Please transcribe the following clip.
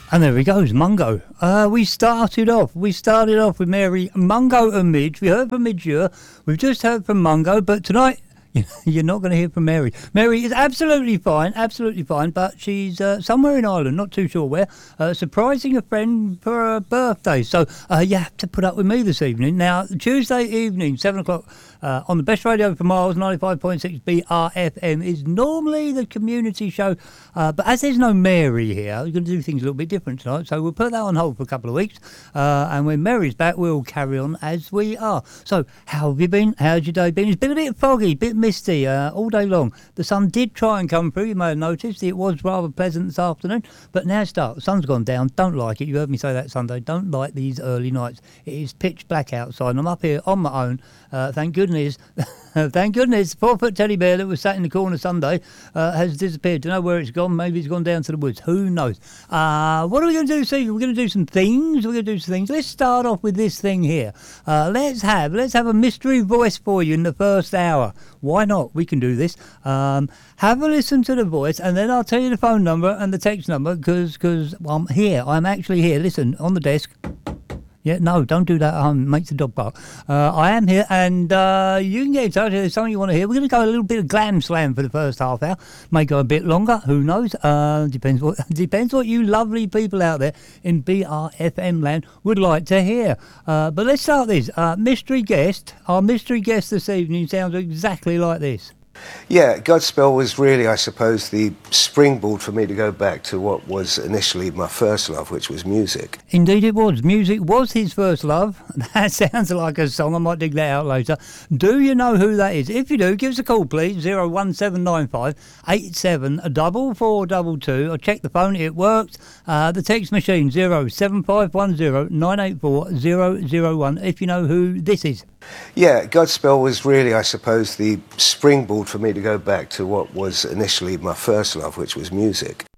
And there he goes, Mungo. We started off with Mary, Mungo and Midge. We heard from Midge, we've just heard from Mungo, but tonight you're not going to hear from Mary. Mary is absolutely fine, but she's somewhere in Ireland, not too sure where, surprising a friend for her birthday. So you have to put up with me this evening. Now, Tuesday evening, 7 o'clock, on the best radio for miles, 95.6 BRFM, is normally the community show. But as there's no Mary here, we're going to do things a little bit different tonight. So we'll put that on hold for a couple of weeks. And when Mary's back, we'll carry on as we are. So how have you been? How's your day been? It's been a bit foggy, a bit misty all day long. The sun did try and come through. You may have noticed it was rather pleasant this afternoon, but now it's dark. The sun's gone down. Don't like it. You heard me say that Sunday. Don't like these early nights. It is pitch black outside and I'm up here on my own. Thank goodness. Thank goodness. 4-foot teddy bear that was sat in the corner Sunday has disappeared. Don't know where it's gone. Maybe it's gone down to the woods. Who knows? What are we going to do this evening? We're going to do some things. Let's start off with this thing here. Let's have a mystery voice for you in the first hour. Why not? We can do this. Have a listen to the voice, and then I'll tell you the phone number and the text number because I'm here. I'm actually here. Listen, on the desk. Yeah, no, don't do that. Makes the dog bark. I am here, and you can get in touch if there's something you want to hear. We're going to go a little bit of glam slam for the first half hour. May go a bit longer. Who knows? Depends what you lovely people out there in BRFM land would like to hear. But let's start this. Mystery guest. Our mystery guest this evening sounds exactly like this. Yeah, Godspell was really, I suppose, the springboard for me to go back to what was initially my first love, which was music. Indeed it was. Music was his first love. That sounds like a song. I might dig that out later. Do you know who that is? If you do, give us a call, please. 01795 874422. I'll check the phone. It works. The text machine, 07510 984 001, if you know who this is. Yeah, Godspell was really, I suppose, the springboard for me to go back to what was initially my first love, which was music.